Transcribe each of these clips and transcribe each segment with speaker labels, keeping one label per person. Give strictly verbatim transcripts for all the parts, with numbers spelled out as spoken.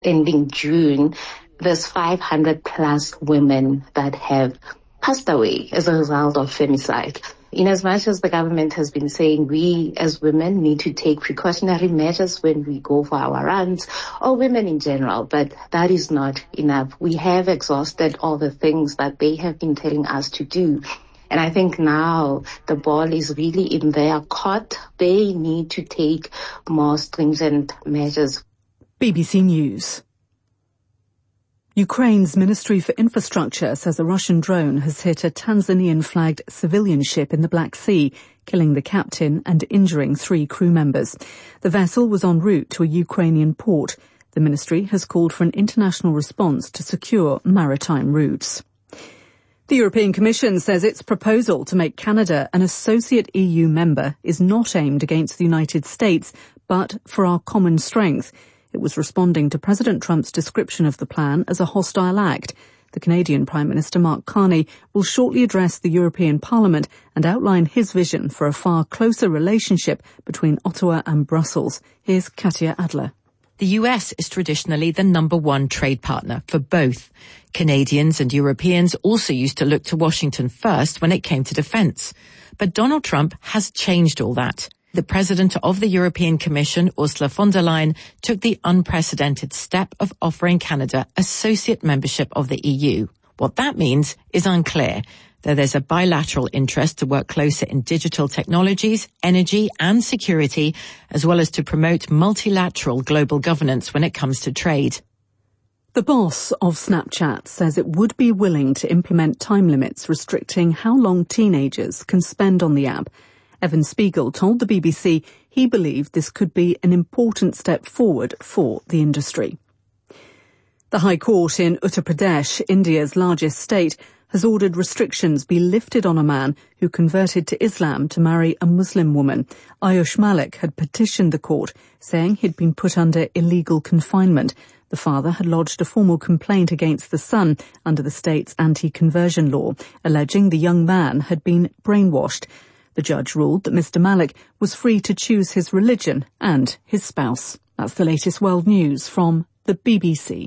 Speaker 1: ending June, there's five hundred plus women that have passed away as a result of femicide. In as much as the government has been saying we as women need to take precautionary measures when we go for our runs, or women in general, but that is not enough. We have exhausted all the things that they have been telling us to do. And I think now the ball is really in their court. They need to take more stringent measures.
Speaker 2: B B C News. Ukraine's Ministry for Infrastructure says a Russian drone has hit a Tanzanian-flagged civilian ship in the Black Sea, killing the captain and injuring three crew members. The vessel was en route to a Ukrainian port. The ministry has called for an international response to secure maritime routes. The European Commission says its proposal to make Canada an associate E U member is not aimed against the United States, but for our common strength. It was responding to President Trump's description of the plan as a hostile act. The Canadian Prime Minister Mark Carney will shortly address the European Parliament and outline his vision for a far closer relationship between Ottawa and Brussels. Here's Katia Adler.
Speaker 3: The U S is traditionally the number one trade partner for both. Canadians and Europeans also used to look to Washington first when it came to defence. But Donald Trump has changed all that. The President of the European Commission, Ursula von der Leyen, took the unprecedented step of offering Canada associate membership of the E U. What that means is unclear, though there's a bilateral interest to work closer in digital technologies, energy and security, as well as to promote multilateral global governance when it comes to trade.
Speaker 2: The boss of Snapchat says it would be willing to implement time limits restricting how long teenagers can spend on the app. Evan Spiegel told the B B C he believed this could be an important step forward for the industry. The High Court in Uttar Pradesh, India's largest state, has ordered restrictions be lifted on a man who converted to Islam to marry a Muslim woman. Ayush Malik had petitioned the court, saying he'd been put under illegal confinement. The father had lodged a formal complaint against the son under the state's anti-conversion law, alleging the young man had been brainwashed. The judge ruled that Mister Malik was free to choose his religion and his spouse. That's the latest world news from the B B C.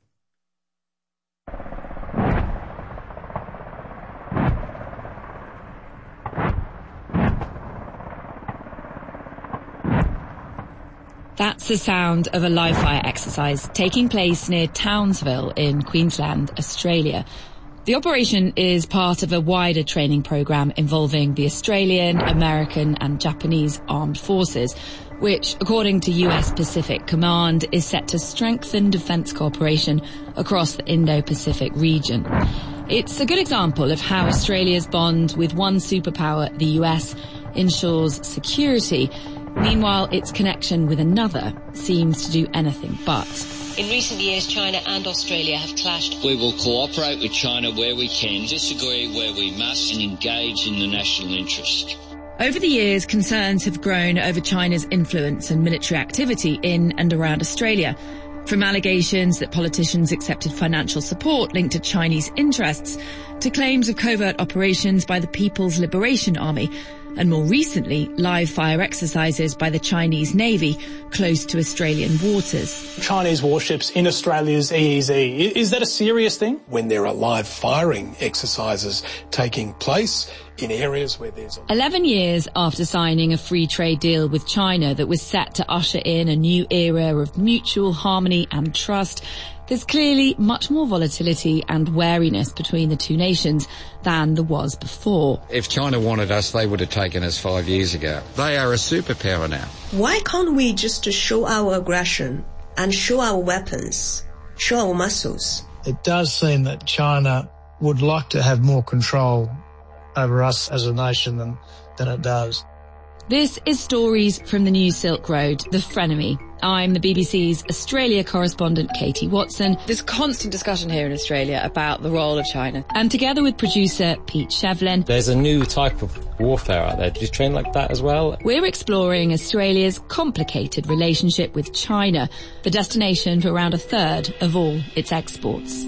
Speaker 4: That's the sound of a live fire exercise taking place near Townsville in Queensland, Australia. The operation is part of a wider training program involving the Australian, American and Japanese armed forces, which, according to U S Pacific Command, is set to strengthen defence cooperation across the Indo-Pacific region. It's a good example of how Australia's bond with one superpower, the U S, ensures security. Meanwhile, its connection with another seems to do anything but.
Speaker 5: In recent years, China and Australia have clashed.
Speaker 6: We will cooperate with China where we can, disagree where we must, and engage in the national interest.
Speaker 4: Over the years, concerns have grown over China's influence and military activity in and around Australia. From allegations that politicians accepted financial support linked to Chinese interests, to claims of covert operations by the People's Liberation Army, and more recently, live fire exercises by the Chinese Navy close to Australian waters.
Speaker 7: Chinese warships in Australia's E E Z, is that a serious thing?
Speaker 8: When there are live firing exercises taking place in areas where there's...
Speaker 4: Eleven years after signing a free trade deal with China that was set to usher in a new era of mutual harmony and trust, there's clearly much more volatility and wariness between the two nations than there was before.
Speaker 9: If China wanted us, they would have taken us five years ago. They are a superpower now.
Speaker 10: Why can't we just show our aggression and show our weapons, show our muscles?
Speaker 11: It does seem that China would like to have more control over us as a nation than, than it does.
Speaker 4: This is Stories from the New Silk Road, the frenemy. I'm the B B C's Australia correspondent Katie Watson. There's constant discussion here in Australia about the role of China. And together with producer Pete Shevlin,
Speaker 12: there's a new type of warfare out there. Do you train like that as well?
Speaker 4: We're exploring Australia's complicated relationship with China, the destination for around a third of all its exports.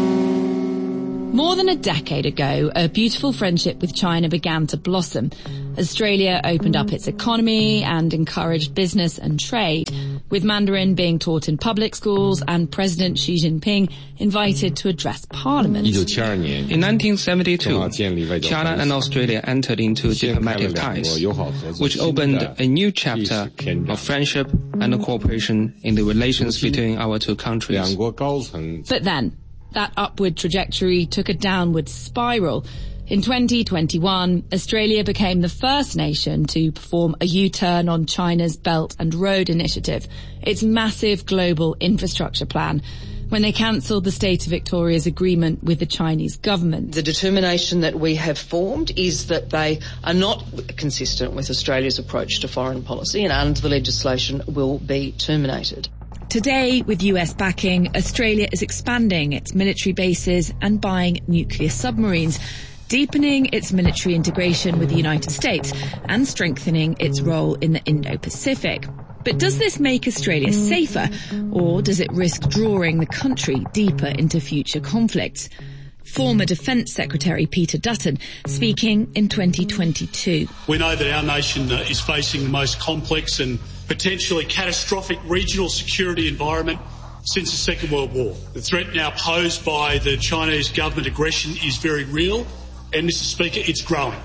Speaker 4: More than a decade ago, a beautiful friendship with China began to blossom. Australia opened up its economy and encouraged business and trade, with Mandarin being taught in public schools and President Xi Jinping invited to address Parliament.
Speaker 13: In nineteen seventy-two, China and Australia entered into diplomatic ties, which opened a new chapter of friendship and cooperation in the relations between our two countries.
Speaker 4: But then, that upward trajectory took a downward spiral. In twenty twenty-one, Australia became the first nation to perform a U-turn on China's Belt and Road Initiative, its massive global infrastructure plan, when they cancelled the State of Victoria's agreement with the Chinese government.
Speaker 14: The determination that we have formed is that they are not consistent with Australia's approach to foreign policy, and under the legislation will be terminated.
Speaker 4: Today, with U S backing, Australia is expanding its military bases and buying nuclear submarines, deepening its military integration with the United States and strengthening its role in the Indo-Pacific. But does this make Australia safer, or does it risk drawing the country deeper into future conflicts? Former Defence Secretary Peter Dutton speaking in twenty twenty-two.
Speaker 15: We know that our nation uh, is facing the most complex and potentially catastrophic regional security environment since the Second World War. The threat now posed by the Chinese government aggression is very real, and Mister Speaker, it's growing.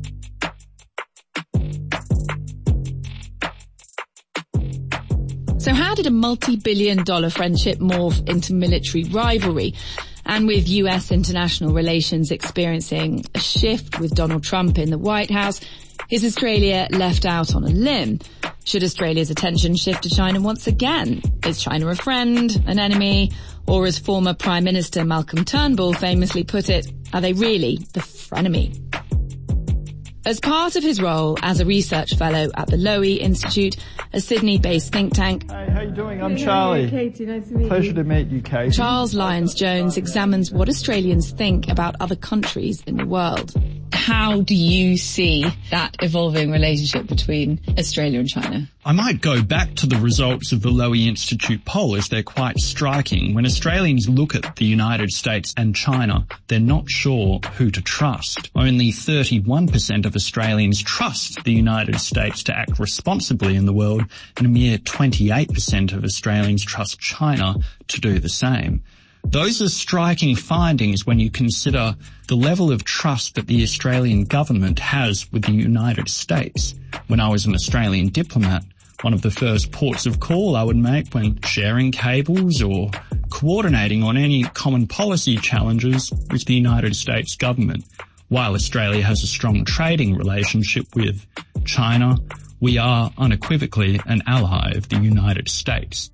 Speaker 4: So how did a multi-billion dollar friendship morph into military rivalry? And with U S international relations experiencing a shift with Donald Trump in the White House, is Australia left out on a limb? Should Australia's attention shift to China once again? Is China a friend, an enemy, or as former Prime Minister Malcolm Turnbull famously put it, are they really the frenemy? As part of his role as a research fellow at the Lowy Institute, a Sydney-based think tank.
Speaker 16: Hey, how you doing? I'm Charlie.
Speaker 17: Hey, Katie, nice to meet you.
Speaker 16: Pleasure to meet you, Katie.
Speaker 4: Charles Lyons-Jones examines what Australians think about other countries in the world. How do you see that evolving relationship between Australia and China?
Speaker 18: I might go back to the results of the Lowy Institute poll, as they're quite striking. When Australians look at the United States and China, they're not sure who to trust. Only thirty-one percent of Australians trust the United States to act responsibly in the world, and a mere twenty-eight percent of Australians trust China to do the same. Those are striking findings when you consider the level of trust that the Australian government has with the United States. When I was an Australian diplomat, one of the first ports of call I would make when sharing cables or coordinating on any common policy challenges was the United States government. While Australia has a strong trading relationship with China, we are unequivocally an ally of the United States.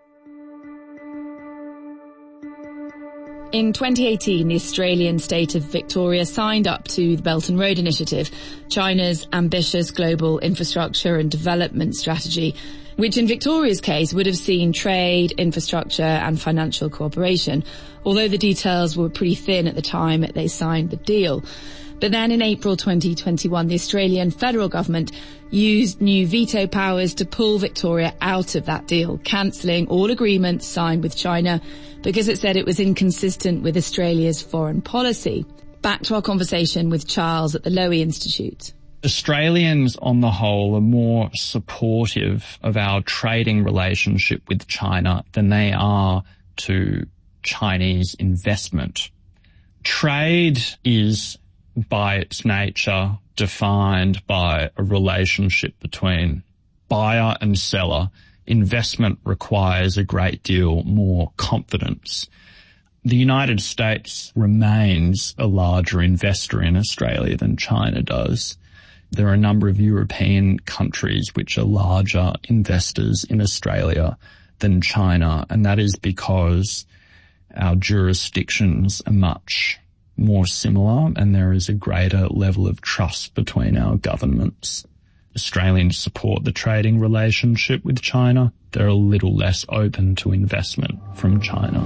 Speaker 4: In twenty eighteen, the Australian state of Victoria signed up to the Belt and Road Initiative, China's ambitious global infrastructure and development strategy, which in Victoria's case would have seen trade, infrastructure and financial cooperation, although the details were pretty thin at the time they signed the deal. But then in April twenty twenty-one, the Australian federal government used new veto powers to pull Victoria out of that deal, cancelling all agreements signed with China because it said it was inconsistent with Australia's foreign policy. Back to our conversation with Charles at the Lowy Institute.
Speaker 18: Australians on the whole are more supportive of our trading relationship with China than they are to Chinese investment. Trade is, by its nature, defined by a relationship between buyer and seller. Investment requires a great deal more confidence. The United States remains a larger investor in Australia than China does. There are a number of European countries which are larger investors in Australia than China, and that is because our jurisdictions are much more similar and there is a greater level of trust between our governments. Australians support the trading relationship with China. They're a little less open to investment from China.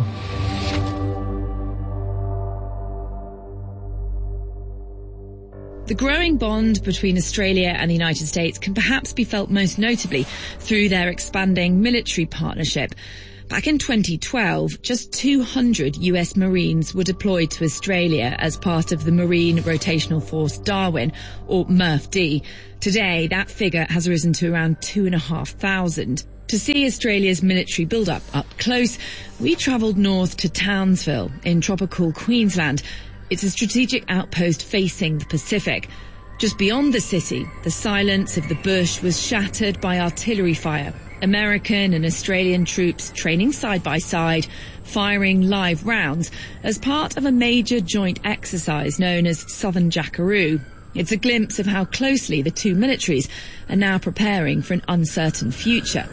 Speaker 4: The growing bond between Australia and the United States can perhaps be felt most notably through their expanding military partnership. Back in twenty twelve, just two hundred U S Marines were deployed to Australia as part of the Marine Rotational Force Darwin, or M R F D. Today, that figure has risen to around two and a half thousand. To see Australia's military build-up up close, we travelled north to Townsville in tropical Queensland. It's a strategic outpost facing the Pacific. Just beyond the city, the silence of the bush was shattered by artillery fire. American and Australian troops training side by side, firing live rounds as part of a major joint exercise known as Southern Jackaroo. It's a glimpse of how closely the two militaries are now preparing for an uncertain future.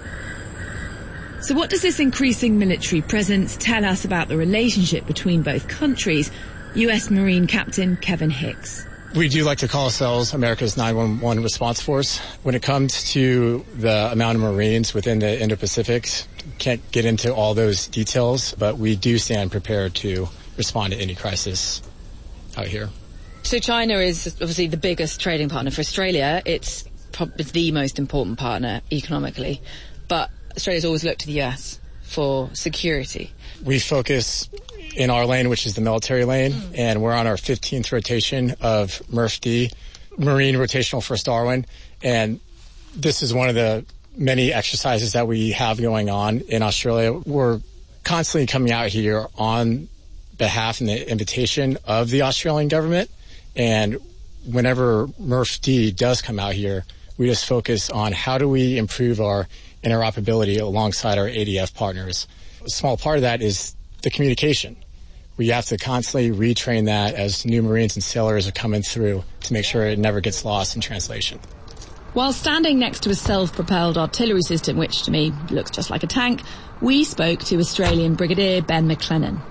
Speaker 4: So what does this increasing military presence tell us about the relationship between both countries? U S Marine Captain Kevin Hicks.
Speaker 17: We do like to call ourselves America's nine one one response force. When it comes to the amount of Marines within the Indo-Pacific, can't get into all those details, but we do stand prepared to respond to any crisis out here.
Speaker 4: So China is obviously the biggest trading partner for Australia. It's probably the most important partner economically, but Australia's always looked to the U S for security.
Speaker 17: We focus in our lane, which is the military lane, mm. and we're on our fifteenth rotation of M R F D, Marine Rotational Force Darwin, and this is one of the many exercises that we have going on in Australia. We're constantly coming out here on behalf and the invitation of the Australian government, and whenever M R F D does come out here, we just focus on how do we improve our interoperability alongside our A D F partners. A small part of that is the communication. We have to constantly retrain that as new Marines and sailors are coming through to make sure it never gets lost in translation.
Speaker 4: While standing next to a self-propelled artillery system, which to me looks just like a tank, we spoke to Australian Brigadier Ben McLennan.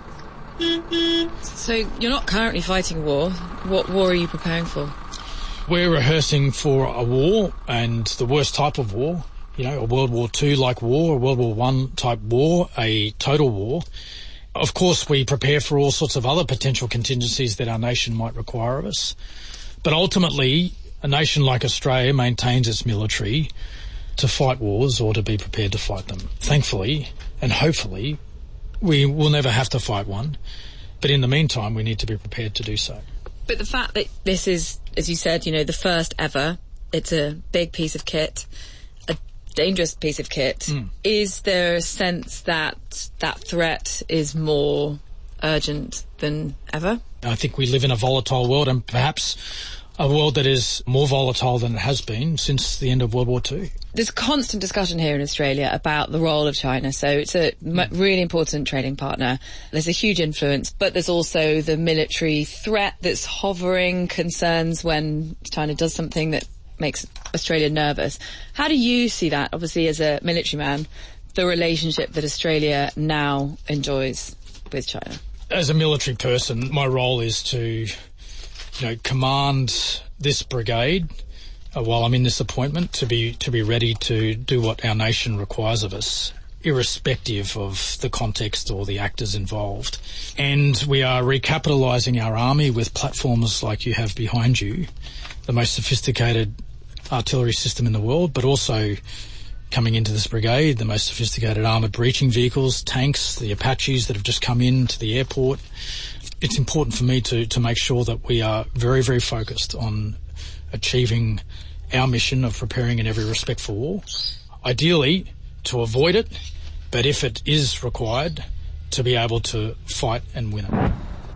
Speaker 4: So you're not currently fighting a war. What war are you preparing for?
Speaker 11: We're rehearsing for a war, and the worst type of war. You know, a World War Two-like war, a World War One type war, a total war. Of course, we prepare for all sorts of other potential contingencies that our nation might require of us. But ultimately, a nation like Australia maintains its military to fight wars or to be prepared to fight them. Thankfully, and hopefully, we will never have to fight one. But in the meantime, we need to be prepared to do so.
Speaker 4: But the fact that this is, as you said, you know, the first ever, it's a big piece of kit, dangerous piece of kit. Mm. Is there a sense that that threat is more urgent than ever?
Speaker 11: I think we live in a volatile world, and perhaps a world that is more volatile than it has been since the end of World War Two.
Speaker 4: There's constant discussion here in Australia about the role of China. So it's a mm. really important trading partner. There's a huge influence, but there's also the military threat that's hovering, concerns when China does something that makes Australia nervous. How do you see that, obviously as a military man, the relationship that Australia now enjoys with China?
Speaker 11: As a military person, my role is to, you know, command this brigade uh, while I'm in this appointment to be to be ready to do what our nation requires of us, irrespective of the context or the actors involved. And we are recapitalising our army with platforms like you have behind you, the most sophisticated artillery system in the world, but also coming into this brigade, the most sophisticated armoured breaching vehicles, tanks, the Apaches that have just come into the airport. It's important for me to, to make sure that we are very, very focused on achieving our mission of preparing in every respect for war. Ideally, to avoid it, but if it is required, to be able to fight and win it.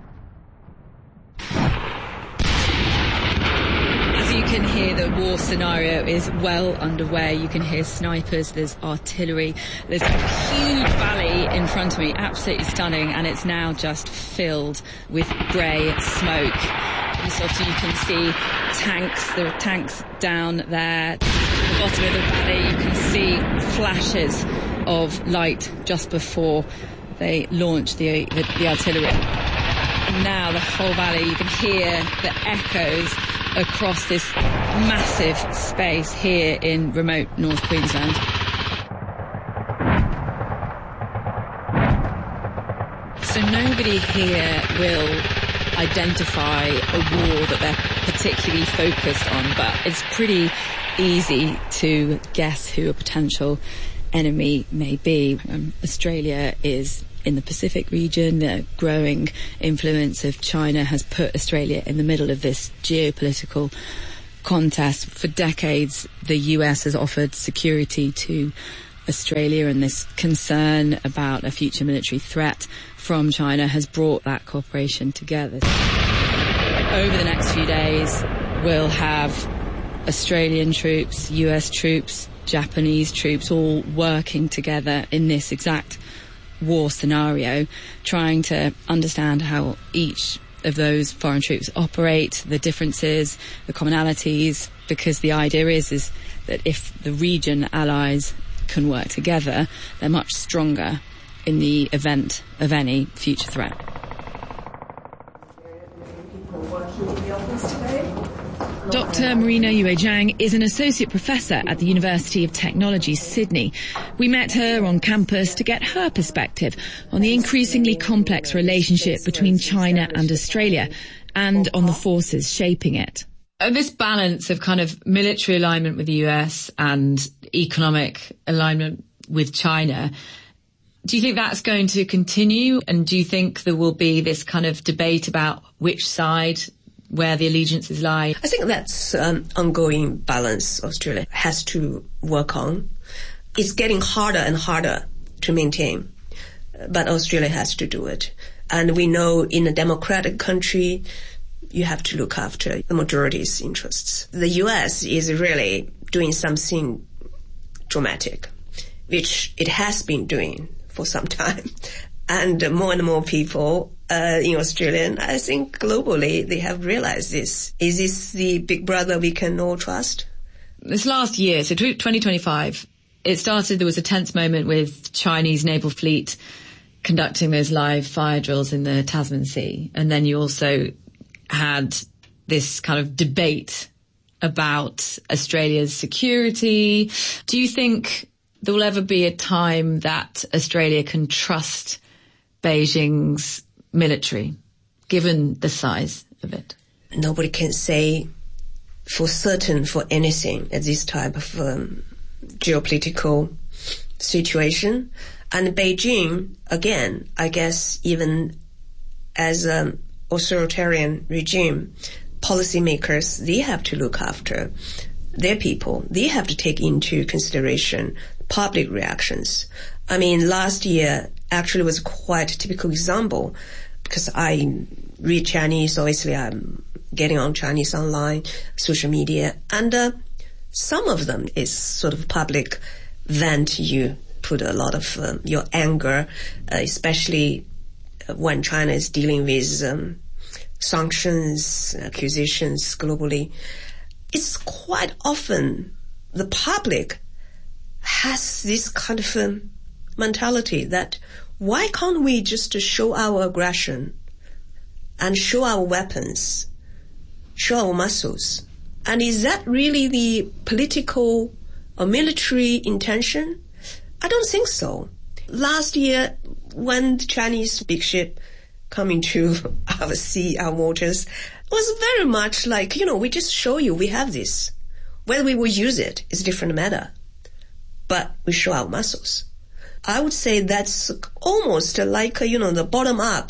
Speaker 4: You can hear the war scenario is well underway. You can hear snipers, there's artillery, there's a huge valley in front of me, absolutely stunning, and it's now just filled with grey smoke. And so you can see tanks, there are tanks down there. At the bottom of the valley you can see flashes of light just before they launch the, the, the artillery. And now the whole valley, you can hear the echoes across this massive space here in remote North Queensland. So nobody here will identify a war that they're particularly focused on, but it's pretty easy to guess who a potential enemy may be. Um, Australia is in the Pacific region. The growing influence of China has put Australia in the middle of this geopolitical contest. For decades, the U S has offered security to Australia, and this concern about a future military threat from China has brought that cooperation together. Over the next few days, we'll have Australian troops, U S troops, Japanese troops all working together in this exact war scenario, trying to understand how each of those foreign troops operate, the differences, the commonalities, because the idea is, is that if the region allies can work together, they're much stronger in the event of any future threat. Doctor Marina Yue Zhang is an associate professor at the University of Technology, Sydney. We met her on campus to get her perspective on the increasingly complex relationship between China and Australia and on the forces shaping it. And this balance of kind of military alignment with the U S and economic alignment with China, do you think that's going to continue? And do you think there will be this kind of debate about which side, where the allegiances lie?
Speaker 10: I think that's an ongoing balance Australia has to work on. It's getting harder and harder to maintain, but Australia has to do it. And we know in a democratic country, you have to look after the majority's interests. The U S is really doing something dramatic, which it has been doing for some time. And more and more people uh, in Australia, and I think globally, they have realized this. Is this the big brother we can all trust?
Speaker 4: This last year, so twenty twenty-five, it started, there was a tense moment with Chinese naval fleet conducting those live fire drills in the Tasman Sea. And then you also had this kind of debate about Australia's security. Do you think there will ever be a time that Australia can trust Beijing's military, given the size of it?
Speaker 10: Nobody can say for certain for anything at this type of um, geopolitical situation. And Beijing, again, I guess even as an authoritarian regime, policymakers, they have to look after their people. They have to take into consideration public reactions. I mean, last year actually was quite a typical example because I read Chinese, obviously I'm getting on Chinese online, social media, and uh, some of them is sort of public vent. You put a lot of um, your anger, uh, especially when China is dealing with um, sanctions, accusations globally. It's quite often the public has this kind of um, mentality that why can't we just show our aggression and show our weapons, show our muscles? And is that really the political or military intention? I don't think so. Last year, when the Chinese big ship coming to our sea, our waters, it was very much like, you know, we just show you we have this. Whether we will use it is a different matter. But we show our muscles. I would say that's almost like, you know, the bottom-up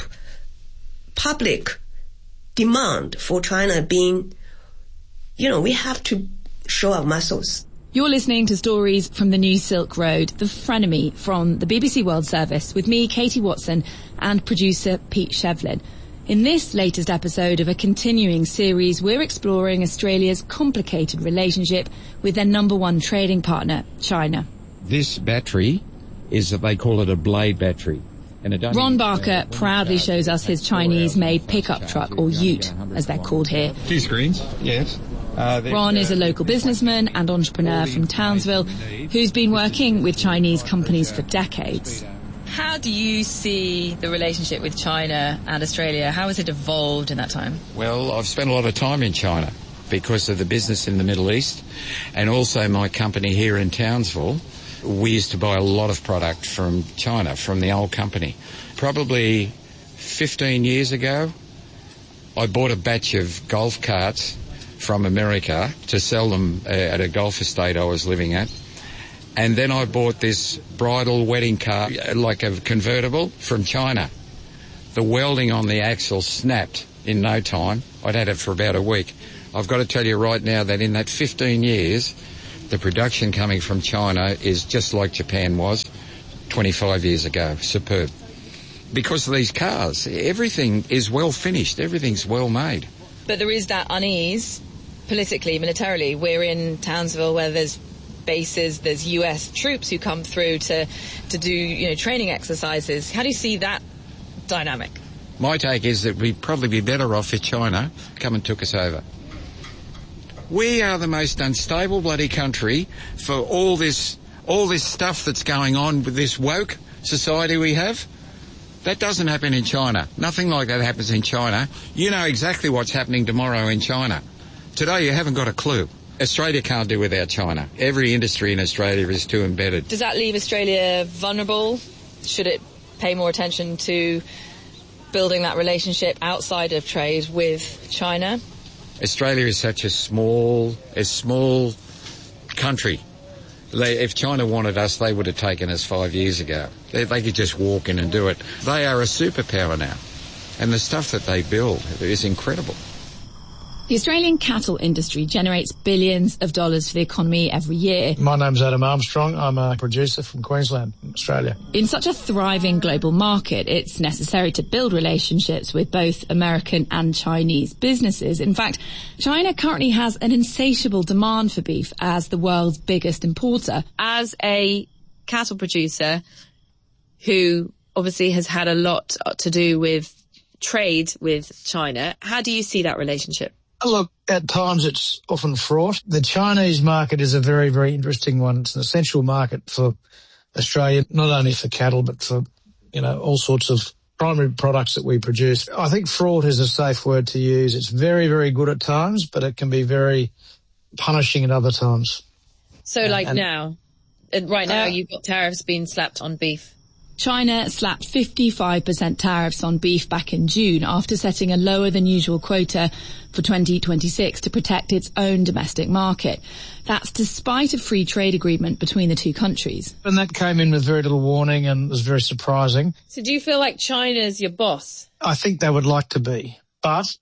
Speaker 10: public demand for China being, you know, we have to show our muscles.
Speaker 4: You're listening to Stories from the New Silk Road, the frenemy from the B B C World Service, with me, Katie Watson, and producer Pete Shevlin. In this latest episode of a continuing series, we're exploring Australia's complicated relationship with their number one trading partner, China.
Speaker 9: This battery is, they call it a blade battery. And it
Speaker 4: Ron Barker proudly shows us his Chinese-made pickup truck, or ute, as they're called here.
Speaker 9: Two screens, yes.
Speaker 4: Uh, Ron is a local businessman and entrepreneur from Townsville who's been working with Chinese companies for decades. How do you see the relationship with China and Australia? How has it evolved in that time?
Speaker 9: Well, I've spent a lot of time in China because of the business in the Middle East, and also my company here in Townsville. We used to buy a lot of product from China, from the old company. Probably fifteen years ago, I bought a batch of golf carts from America to sell them uh, at a golf estate I was living at. And then I bought this bridal wedding car, like a convertible, from China. The welding on the axle snapped in no time. I'd had it for about a week. I've got to tell you right now that in that fifteen years, the production coming from China is just like Japan was twenty-five years ago. Superb. Because of these cars, everything is well finished, everything's well made.
Speaker 4: But there is that unease, politically, militarily. We're in Townsville where there's bases, there's U S troops who come through to, to do, you know, training exercises. How do you see that dynamic?
Speaker 9: My take is that we'd probably be better off if China come and took us over. We are the most unstable bloody country for all this, all this stuff that's going on with this woke society we have. That doesn't happen in China. Nothing like that happens in China. You know exactly what's happening tomorrow in China. Today you haven't got a clue. Australia can't do without China. Every industry in Australia is too embedded.
Speaker 4: Does that leave Australia vulnerable? Should it pay more attention to building that relationship outside of trade with China?
Speaker 9: Australia is such a small, a small country. They, if China wanted us, they would have taken us five years ago. They, they could just walk in and do it. They are a superpower now. And the stuff that they build is incredible.
Speaker 4: The Australian cattle industry generates billions of dollars for the economy every year.
Speaker 16: My name's Adam Armstrong. I'm a producer from Queensland, Australia.
Speaker 4: In such a thriving global market, it's necessary to build relationships with both American and Chinese businesses. In fact, China currently has an insatiable demand for beef as the world's biggest importer. As a cattle producer who obviously has had a lot to do with trade with China, how do you see that relationship?
Speaker 16: Look, at times it's often fraught. The Chinese market is a very, very interesting one. It's an essential market for Australia, not only for cattle, but for, you know, all sorts of primary products that we produce. I think fraught is a safe word to use. It's very, very good at times, but it can be very punishing at other times.
Speaker 4: So like and, now, right now uh, you've got tariffs being slapped on beef. China slapped fifty-five percent tariffs on beef back in June after setting a lower than usual quota for twenty twenty-six to protect its own domestic market. That's despite a free trade agreement between the two countries.
Speaker 16: And that came in with very little warning and was very surprising.
Speaker 4: So do you feel like China's your boss?
Speaker 16: I think they would like to be. But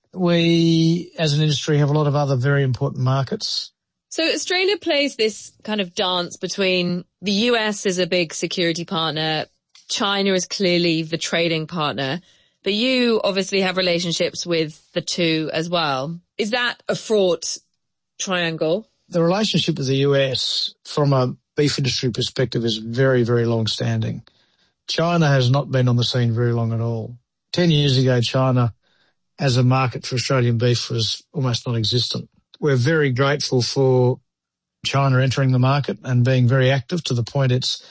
Speaker 16: we, as an industry, have a lot of other very important markets.
Speaker 4: So Australia plays this kind of dance between the U S as a big security partner, China is clearly the trading partner, but you obviously have relationships with the two as well. Is that a fraught triangle?
Speaker 16: The relationship with the U S from a beef industry perspective is very, very long-standing. China has not been on the scene very long at all. Ten years ago, China as a market for Australian beef was almost non-existent. We're very grateful for China entering the market and being very active to the point it's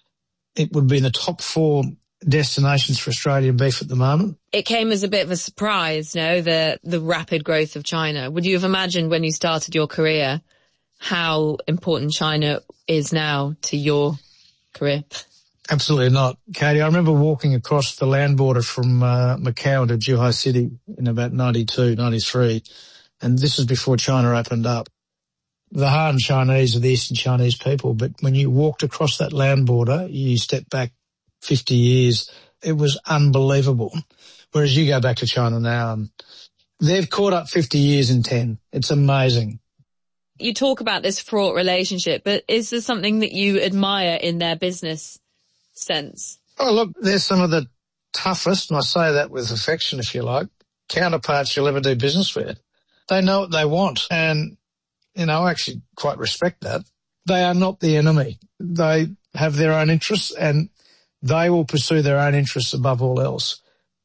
Speaker 16: it would be in the top four destinations for Australian beef at the moment.
Speaker 4: It came as a bit of a surprise, no, the the rapid growth of China. Would you have imagined when you started your career how important China is now to your career?
Speaker 16: Absolutely not, Katie. I remember walking across the land border from uh, Macau to Zhuhai City in about ninety-two, ninety-three, and this was before China opened up. The Han Chinese are the Eastern Chinese people, but when you walked across that land border, you stepped back fifty years, it was unbelievable. Whereas you go back to China now and they've caught up fifty years in ten. It's amazing.
Speaker 4: You talk about this fraught relationship, but is there something that you admire in their business sense?
Speaker 16: Oh, look, they're some of the toughest, and I say that with affection, if you like, counterparts you'll ever do business with. They know what they want, and you know, I actually quite respect that. They are not the enemy. They have their own interests and they will pursue their own interests above all else.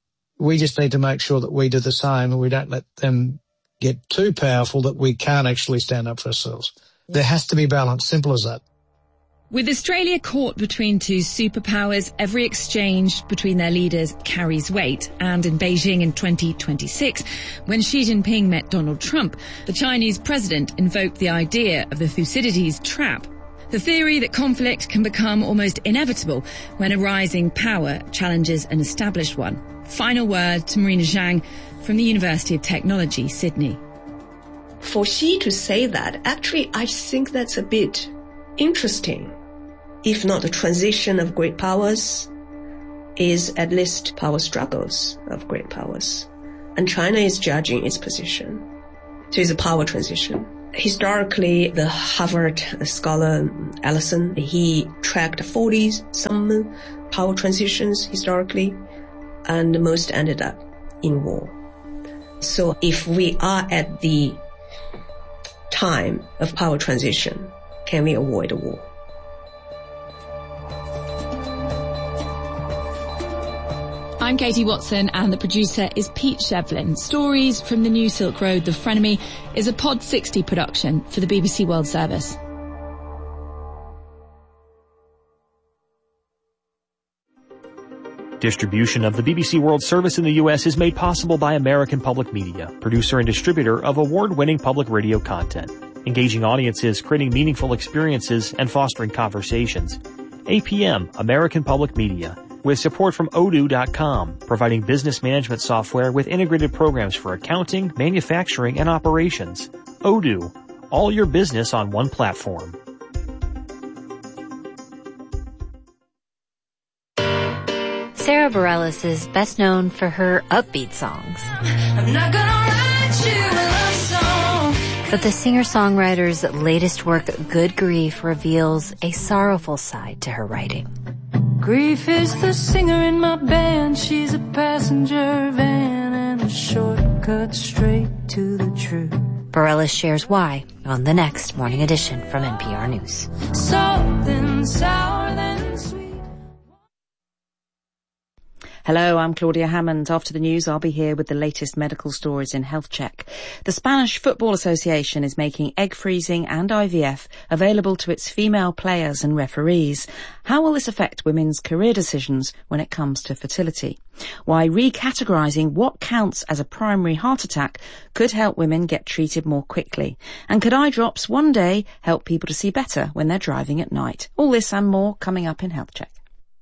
Speaker 16: We just need to make sure that we do the same and we don't let them get too powerful that we can't actually stand up for ourselves. There has to be balance, simple as that.
Speaker 4: With Australia caught between two superpowers, every exchange between their leaders carries weight. And in Beijing in twenty twenty-six, when Xi Jinping met Donald Trump, the Chinese president invoked the idea of the Thucydides trap, the theory that conflict can become almost inevitable when a rising power challenges an established one. Final word to Marina Zhang from the University of Technology, Sydney.
Speaker 10: For Xi to say that, actually, I think that's a bit interesting. if not the transition of great powers, is at least power struggles of great powers. And China is judging its position. So it's a power transition. Historically, the Harvard scholar Ellison, he tracked forty some power transitions historically, and most ended up in war. So if we are at the time of power transition, can we avoid a war?
Speaker 4: I'm Katie Watson and the producer is Pete Shevlin. Stories from the New Silk Road, The Frenemy, is a Pod sixty production for the B B C World Service.
Speaker 19: Distribution of the B B C World Service in the U S is made possible by American Public Media, producer and distributor of award-winning public radio content, engaging audiences, creating meaningful experiences, and fostering conversations. A P M, American Public Media, with support from Odoo dot com, providing business management software with integrated programs for accounting, manufacturing, and operations. Odoo, all your business on one platform.
Speaker 20: Sarah Bareilles is best known for her upbeat songs.
Speaker 21: I'm not gonna write you a love song.
Speaker 20: But the singer-songwriter's latest work, Good Grief, reveals a sorrowful side to her writing.
Speaker 21: Grief is the singer in my band. She's a passenger van and a shortcut straight to the truth.
Speaker 20: Bareilles shares why on the next Morning Edition from N P R News.
Speaker 21: Something sour than sweet.
Speaker 22: Hello, I'm Claudia Hammond. After the news, I'll be here with the latest medical stories in Health Check. The Spanish Football Association is making egg freezing and I V F available to its female players and referees. How will this affect women's career decisions when it comes to fertility? Why recategorizing what counts as a primary heart attack could help women get treated more quickly. And could eye drops one day help people to see better when they're driving at night? All this and more coming up in Health Check.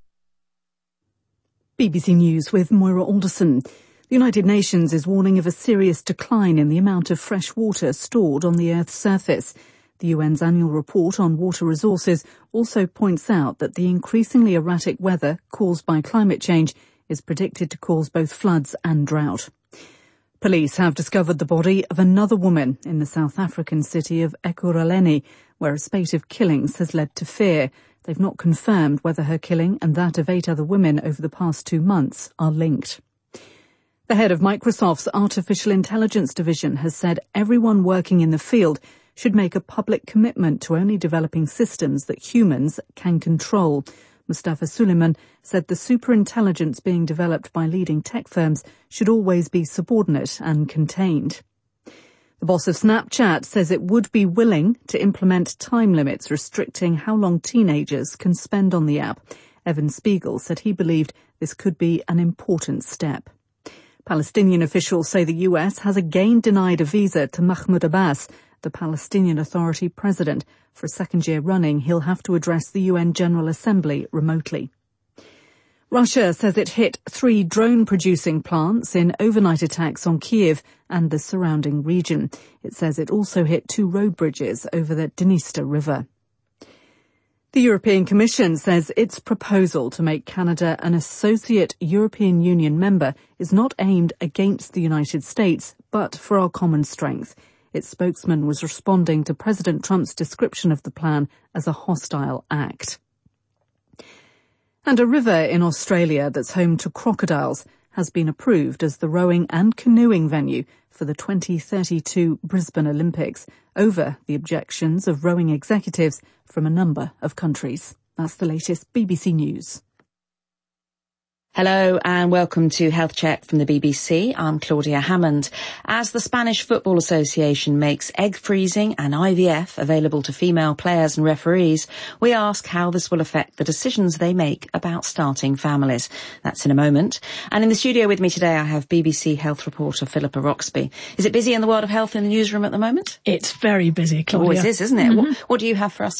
Speaker 2: B B C News with Moira Alderson. The United Nations is warning of a serious decline in the amount of fresh water stored on the Earth's surface. The U N's annual report on water resources also points out that the increasingly erratic weather caused by climate change is predicted to cause both floods and drought. Police have discovered the body of another woman in the South African city of Ekurhuleni, where a spate of killings has led to fear. They've not confirmed whether her killing and that of eight other women over the past two months are linked. The head of Microsoft's artificial intelligence division has said everyone working in the field should make a public commitment to only developing systems that humans can control. Mustafa Suleyman said the superintelligence being developed by leading tech firms should always be subordinate and contained. The boss of Snapchat says it would be willing to implement time limits restricting how long teenagers can spend on the app. Evan Spiegel said he believed this could be an important step. Palestinian officials say the U S has again denied a visa to Mahmoud Abbas, the Palestinian Authority president. For a second year running, he'll have to address the U N General Assembly remotely. Russia says it hit three drone-producing plants in overnight attacks on Kiev and the surrounding region. It says it also hit two road bridges over the Dniester River. The European Commission says its proposal to make Canada an associate European Union member is not aimed against the United States, but for our common strength. Its spokesman was responding to President Trump's description of the plan as a hostile act. And a river in Australia that's home to crocodiles has been approved as the rowing and canoeing venue for the twenty thirty-two Brisbane Olympics over the objections of rowing executives from a number of countries. That's the latest B B C News.
Speaker 22: Hello and welcome to Health Check from the B B C. I'm Claudia Hammond. As the Spanish Football Association makes egg freezing and I V F available to female players and referees, we ask how this will affect the decisions they make about starting families. That's in a moment. And in the studio with me today, I have B B C health reporter Philippa Roxby. Is it busy in the world of health in the newsroom at the moment?
Speaker 23: It's very busy, Claudia.
Speaker 22: Always is, isn't it?
Speaker 23: Mm-hmm.
Speaker 22: What, what do you have for us today?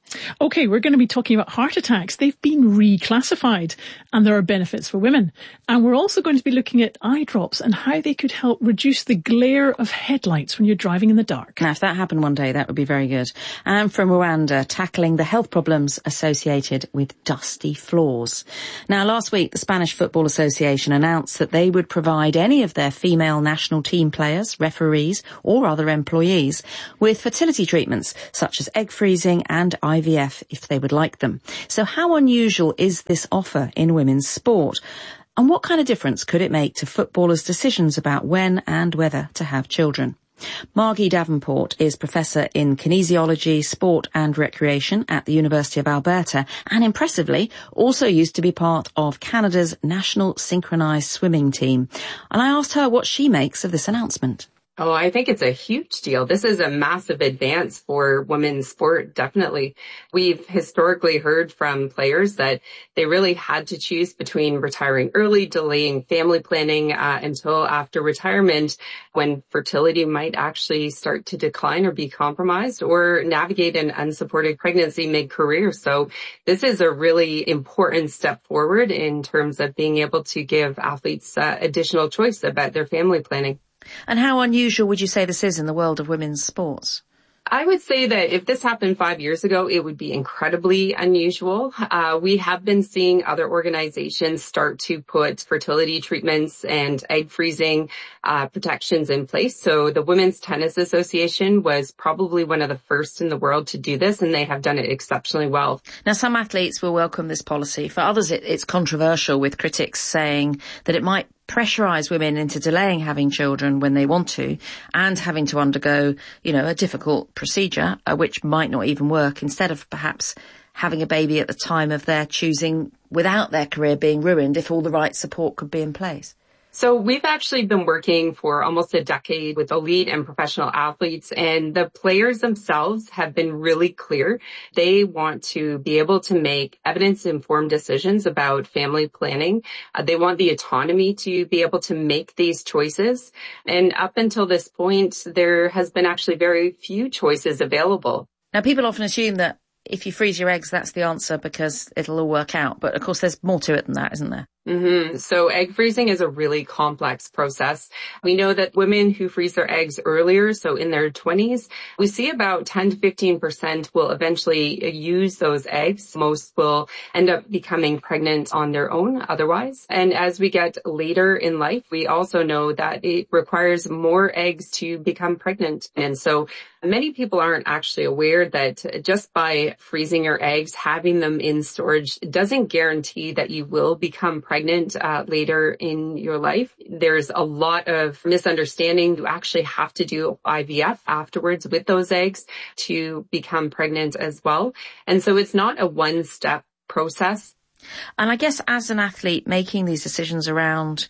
Speaker 1: OK, we're going to be talking about heart attacks. They've been reclassified and there are benefits for women. And we're also going to be looking at eye drops and how they could help reduce the glare of headlights when you're driving in the dark.
Speaker 22: Now, if that happened one day, that would be very good. And from Rwanda, tackling the health problems associated with dusty floors. Now, last week, the Spanish Football Association announced that they would provide any of their female national team players, referees, or other employees with fertility treatments such as egg freezing and I V F if they would like them. So how unusual is this offer in women's sport? And what kind of difference could it make to footballers' decisions about when and whether to have children? Margie Davenport is Professor in Kinesiology, Sport and Recreation at the University of Alberta and, impressively, also used to be part of Canada's national synchronised swimming team. And I asked her what she makes of this announcement.
Speaker 3: Oh, I think it's a huge deal. This is a massive advance for women's sport, definitely. We've historically heard from players that they really had to choose between retiring early, delaying family planning uh, until after retirement, when fertility might actually start to decline or be compromised, or navigate an unsupported pregnancy mid-career. So this is a really important step forward in terms of being able to give athletes uh, additional choice about their family planning.
Speaker 22: And how unusual would you say this is in the world of women's sports?
Speaker 3: I would say that if this happened five years ago, it would be incredibly unusual. Uh, we have been seeing other organizations start to put fertility treatments and egg freezing uh, protections in place. So the Women's Tennis Association was probably one of the first in the world to do this, and they have done it exceptionally well.
Speaker 22: Now, some athletes will welcome this policy. For others, it, it's controversial, with critics saying that it might pressurise women into delaying having children when they want to and having to undergo, you know, a difficult procedure, uh, which might not even work, instead of perhaps having a baby at the time of their choosing without their career being ruined if all the right support could be in place.
Speaker 3: So we've actually been working for almost a decade with elite and professional athletes, and the players themselves have been really clear. They want to be able to make evidence-informed decisions about family planning. Uh, they want the autonomy to be able to make these choices. And up until this point, there has been actually very few choices available.
Speaker 22: Now, people often assume that if you freeze your eggs, that's the answer because it'll all work out. But of course, there's more to it than that, isn't there?
Speaker 3: Mm-hmm. So egg freezing is a really complex process. We know that women who freeze their eggs earlier, so in their twenties, we see about ten to fifteen percent will eventually use those eggs. Most will end up becoming pregnant on their own otherwise. And as we get later in life, we also know that it requires more eggs to become pregnant. And so many people aren't actually aware that just by freezing your eggs, having them in storage, doesn't guarantee that you will become pregnant uh, later in your life. There's a lot of misunderstanding. You actually have to do I V F afterwards with those eggs to become pregnant as well. And so it's not a one-step process.
Speaker 22: And I guess as an athlete, making these decisions around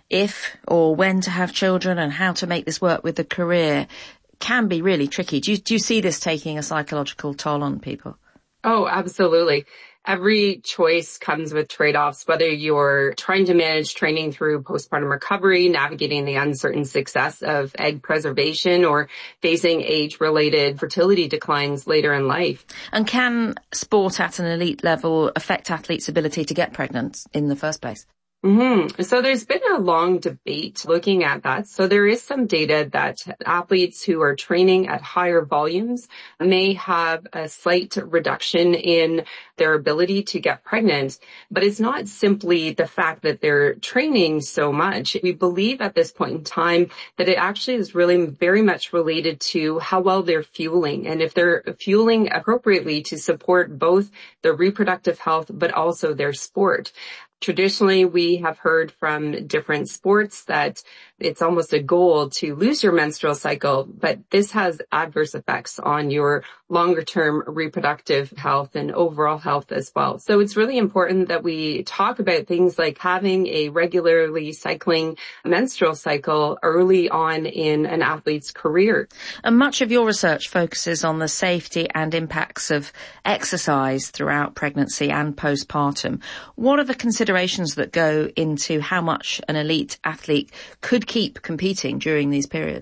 Speaker 22: if or when to have children and how to make this work with the career can be really tricky. Do you, do you see this taking a psychological toll on people?
Speaker 3: Oh, absolutely. Every choice comes with trade-offs, whether you're trying to manage training through postpartum recovery, navigating the uncertain success of egg preservation, or facing age-related fertility declines later in life.
Speaker 22: And can sport at an elite level affect athletes' ability to get pregnant in the first place?
Speaker 3: Mm-hmm. So there's been a long debate looking at that. So there is some data that athletes who are training at higher volumes may have a slight reduction in their ability to get pregnant. But it's not simply the fact that they're training so much. We believe at this point in time that it actually is really very much related to how well they're fueling, and if they're fueling appropriately to support both their reproductive health but also their sport. Traditionally, we have heard from different sports that it's almost a goal to lose your menstrual cycle, but this has adverse effects on your longer-term reproductive health and overall health as well. So it's really important that we talk about things like having a regularly cycling menstrual cycle early on in an athlete's career.
Speaker 22: And much of your research focuses on the safety and impacts of exercise throughout pregnancy and postpartum. What are the considerations that go into how much an elite athlete could keep competing during these periods?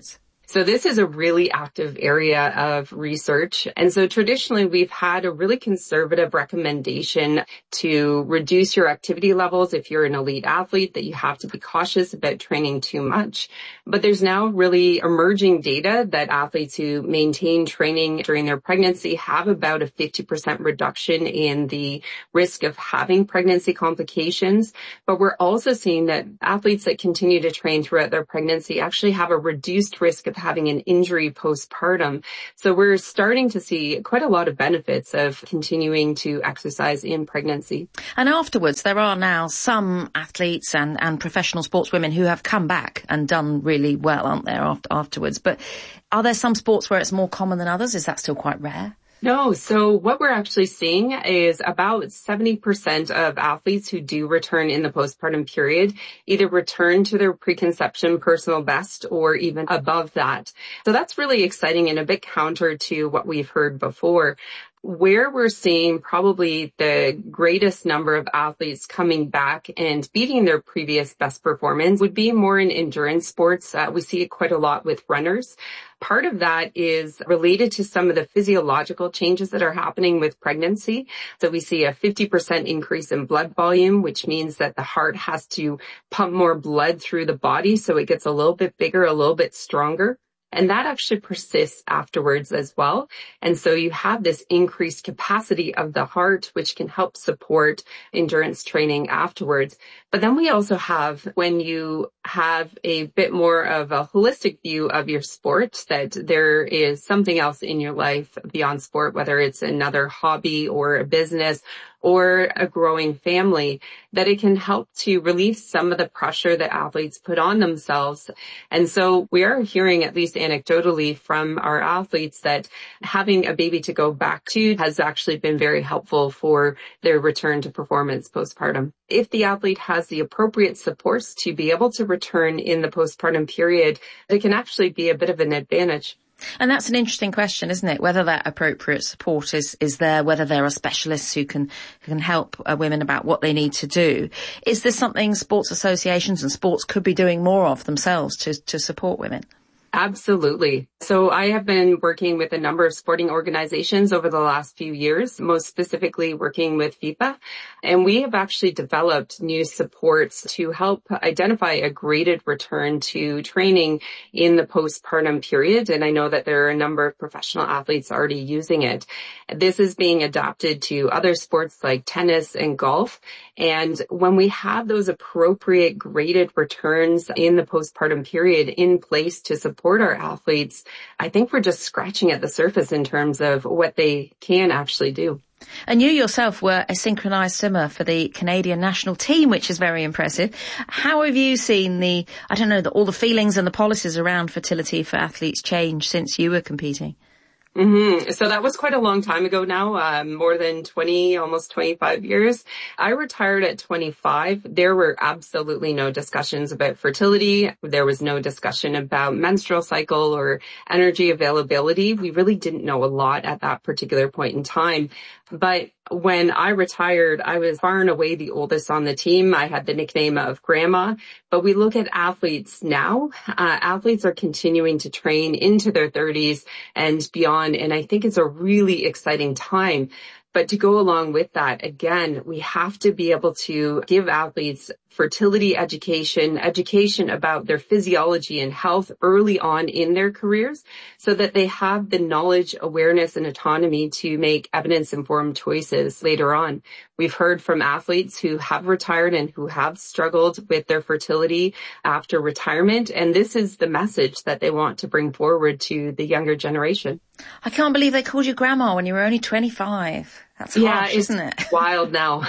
Speaker 3: So this is a really active area of research. And so traditionally we've had a really conservative recommendation to reduce your activity levels if you're an elite athlete, that you have to be cautious about training too much. But there's now really emerging data that athletes who maintain training during their pregnancy have about a fifty percent reduction in the risk of having pregnancy complications. But we're also seeing that athletes that continue to train throughout their pregnancy actually have a reduced risk of having an injury postpartum. So we're starting to see quite a lot of benefits of continuing to exercise in pregnancy.
Speaker 22: And afterwards, there are now some athletes and, and professional sportswomen who have come back and done really well, aren't there, after, afterwards? But are there some sports where it's more common than others? Is that still quite rare?
Speaker 3: No. So what we're actually seeing is about seventy percent of athletes who do return in the postpartum period either return to their preconception personal best or even above that. So that's really exciting and a bit counter to what we've heard before. Where we're seeing probably the greatest number of athletes coming back and beating their previous best performance would be more in endurance sports. Uh, we see it quite a lot with runners. Part of that is related to some of the physiological changes that are happening with pregnancy. So we see a fifty percent increase in blood volume, which means that the heart has to pump more blood through the body, so it gets a little bit bigger, a little bit stronger. And that actually persists afterwards as well. And so you have this increased capacity of the heart, which can help support endurance training afterwards. But then we also have, when you have a bit more of a holistic view of your sport, that there is something else in your life beyond sport, whether it's another hobby or a business or a growing family, that it can help to relieve some of the pressure that athletes put on themselves. And so we are hearing, at least anecdotally from our athletes, that having a baby to go back to has actually been very helpful for their return to performance postpartum. If the athlete has the appropriate supports to be able to return in the postpartum period, it can actually be a bit of an advantage.
Speaker 22: And that's an interesting question, isn't it? Whether that appropriate support is, is there, whether there are specialists who can, who can help uh, women about what they need to do. Is this something sports associations and sports could be doing more of themselves to, to support women?
Speaker 3: Absolutely. So I have been working with a number of sporting organizations over the last few years, most specifically working with FIPA. And we have actually developed new supports to help identify a graded return to training in the postpartum period. And I know that there are a number of professional athletes already using it. This is being adapted to other sports like tennis and golf. And when we have those appropriate graded returns in the postpartum period in place to support our athletes, I think we're just scratching at the surface in terms of what they can actually do.
Speaker 22: And you yourself were a synchronized swimmer for the Canadian national team, which is very impressive. How have you seen the, I don't know, the, all the feelings and the policies around fertility for athletes change since you were competing?
Speaker 3: Mm-hmm. So that was quite a long time ago now, um, more than twenty, almost twenty-five years. I retired at twenty-five. There were absolutely no discussions about fertility. There was no discussion about menstrual cycle or energy availability. We really didn't know a lot at that particular point in time. But when I retired, I was far and away the oldest on the team. I had the nickname of Grandma. But we look at athletes now. Uh, athletes are continuing to train into their thirties and beyond. And I think it's a really exciting time. But to go along with that, again, we have to be able to give athletes fertility education, education about their physiology and health early on in their careers so that they have the knowledge, awareness, and autonomy to make evidence-informed choices later on. We've heard from athletes who have retired and who have struggled with their fertility after retirement, and this is the message that they want to bring forward to the younger generation.
Speaker 22: I can't believe they called you Grandma when you were only twenty-five. That's harsh,
Speaker 3: yeah, it's
Speaker 22: isn't it?
Speaker 3: Wild now.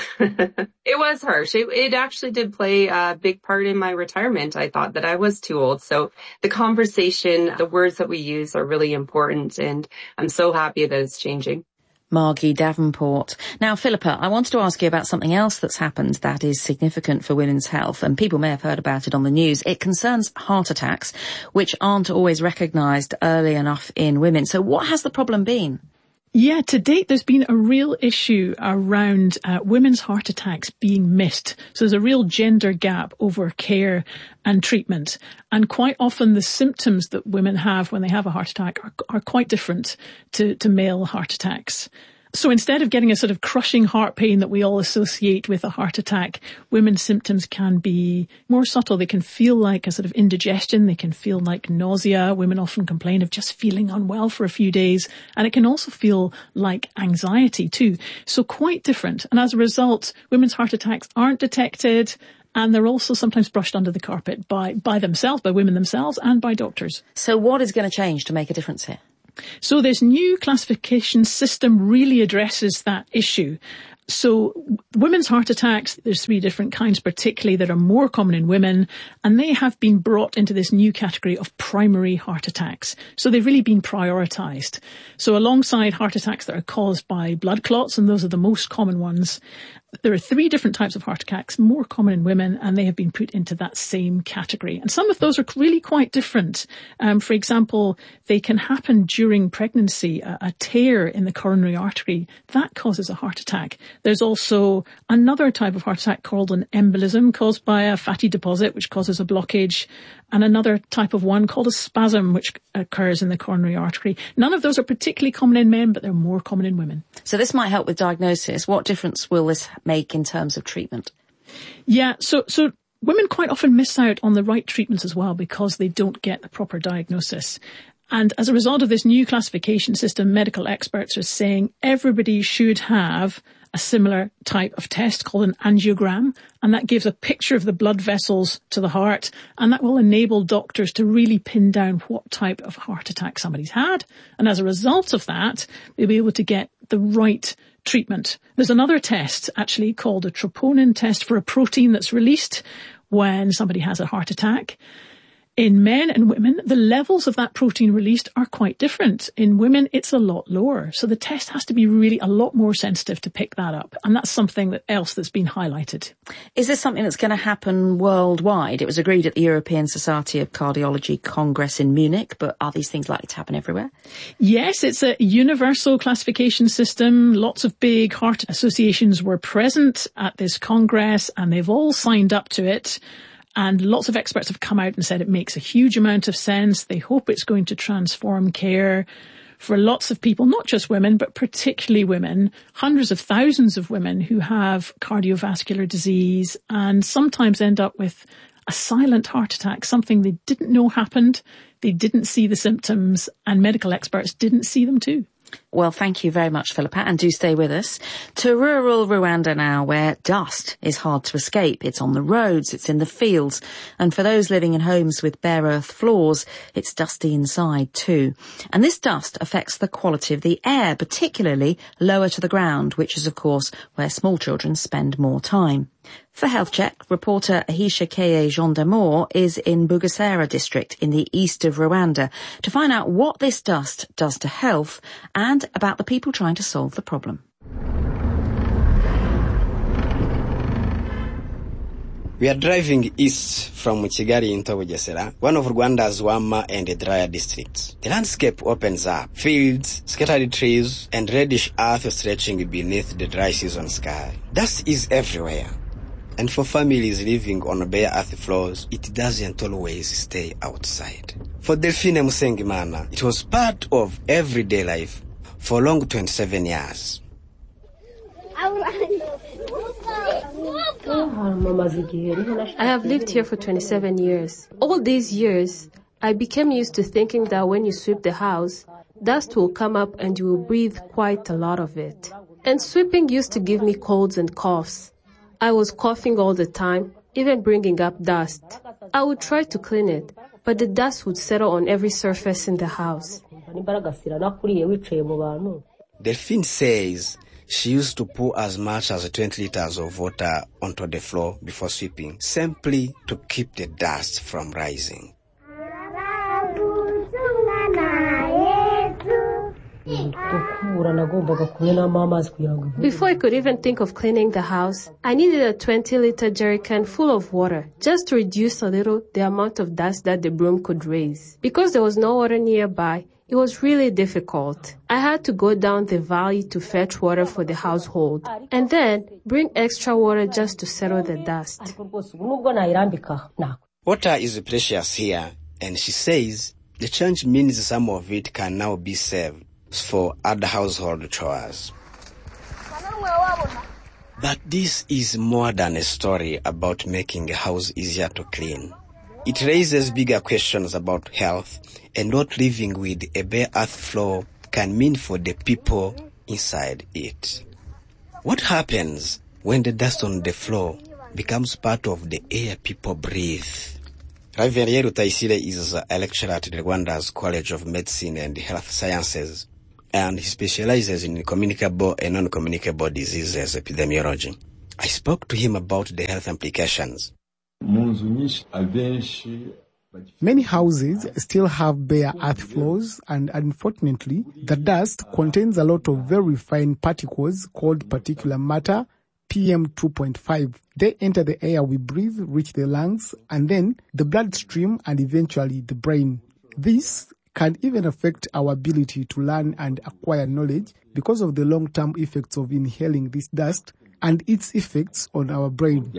Speaker 3: It was harsh. It, it actually did play a big part in my retirement. I thought that I was too old. So the conversation, the words that we use are really important, and I'm so happy that it's changing.
Speaker 22: Margie Davenport. Now, Philippa, I wanted to ask you about something else that's happened that is significant for women's health, and people may have heard about it on the news. It concerns heart attacks, which aren't always recognised early enough in women. So what has the problem been?
Speaker 1: Yeah, to date, there's been a real issue around uh, women's heart attacks being missed. So there's a real gender gap over care and treatment. And quite often the symptoms that women have when they have a heart attack are, are quite different to, to male heart attacks. So instead of getting a sort of crushing heart pain that we all associate with a heart attack, women's symptoms can be more subtle. They can feel like a sort of indigestion. They can feel like nausea. Women often complain of just feeling unwell for a few days. And it can also feel like anxiety too. So quite different. And as a result, women's heart attacks aren't detected. And they're also sometimes brushed under the carpet by, by themselves, by women themselves and by doctors.
Speaker 22: So what is going to change to make a difference here?
Speaker 1: So this new classification system really addresses that issue. So women's heart attacks, there's three different kinds particularly that are more common in women, and they have been brought into this new category of primary heart attacks. So they've really been prioritised. So alongside heart attacks that are caused by blood clots, and those are the most common ones, there are three different types of heart attacks, more common in women, and they have been put into that same category. And some of those are really quite different. Um, for example, they can happen during pregnancy. A, a tear in the coronary artery, that causes a heart attack. There's also another type of heart attack called an embolism, caused by a fatty deposit, which causes a blockage, and another type of one called a spasm, which occurs in the coronary artery. None of those are particularly common in men, but they're more common in women.
Speaker 22: So this might help with diagnosis. What difference will this make in terms of treatment?
Speaker 1: Yeah, so so women quite often miss out on the right treatments as well because they don't get the proper diagnosis. And as a result of this new classification system, medical experts are saying everybody should have a similar type of test called an angiogram, and that gives a picture of the blood vessels to the heart, and that will enable doctors to really pin down what type of heart attack somebody's had. And as a result of that, they'll be able to get the right treatment. There's another test actually called a troponin test for a protein that's released when somebody has a heart attack. In men and women, the levels of that protein released are quite different. In women, it's a lot lower. So the test has to be really a lot more sensitive to pick that up. And that's something that else that's been highlighted.
Speaker 22: Is this something that's going to happen worldwide? It was agreed at the European Society of Cardiology Congress in Munich, but are these things likely to happen everywhere?
Speaker 1: Yes, it's a universal classification system. Lots of big heart associations were present at this Congress, and they've all signed up to it. And lots of experts have come out and said it makes a huge amount of sense. They hope it's going to transform care for lots of people, not just women, but particularly women, hundreds of thousands of women who have cardiovascular disease and sometimes end up with a silent heart attack, something they didn't know happened. They didn't see the symptoms, and medical experts didn't see them too.
Speaker 22: Well, thank you very much, Philippa, and do stay with us. To rural Rwanda now, where dust is hard to escape. It's on the roads, it's in the fields, and for those living in homes with bare earth floors, it's dusty inside too. And this dust affects the quality of the air, particularly lower to the ground, which is, of course, where small children spend more time. For Health Check, reporter Ahisha Keye Jean d'Amour is in Bugesera district in the east of Rwanda to find out what this dust does to health and about the people trying to solve the problem.
Speaker 5: We are driving east from Kigali into Bugesera, one of Rwanda's warmer and drier districts. The landscape opens up, fields, scattered trees, and reddish earth stretching beneath the dry season sky. Dust is everywhere. And for families living on bare earth floors, it doesn't always stay outside. For Delphine Musengimana, it was part of everyday life for long twenty-seven years.
Speaker 6: I have lived here for twenty-seven years. All these years, I became used to thinking that when you sweep the house, dust will come up and you will breathe quite a lot of it. And sweeping used to give me colds and coughs. I was coughing all the time, even bringing up dust. I would try to clean it, but the dust would settle on every surface in the house.
Speaker 5: Delphine says she used to pour as much as twenty liters of water onto the floor before sweeping, simply to keep the dust from rising.
Speaker 6: Before I could even think of cleaning the house, I needed a twenty-liter jerrycan full of water just to reduce a little the amount of dust that the broom could raise. Because there was no water nearby, It was really difficult. I had to go down the valley to fetch water for the household and then bring extra water just to settle the dust.
Speaker 5: Water is precious here, and she says the change means some of it can now be saved for other household chores. But this is more than a story about making a house easier to clean. It raises bigger questions about health and what living with a bare earth floor can mean for the people inside it. What happens when the dust on the floor becomes part of the air people breathe? Raverier Rutaisire is a lecturer at the Rwanda's College of Medicine and Health Sciences, and he specializes in communicable and non-communicable diseases epidemiology. I spoke to him about the health implications.
Speaker 7: Many houses still have bare earth floors, and unfortunately, the dust contains a lot of very fine particles called particulate matter, P M two point five. They enter the air we breathe, reach the lungs, and then the bloodstream and eventually the brain. This can even affect our ability to learn and acquire knowledge because of the long-term effects of inhaling this dust and its effects on our brain.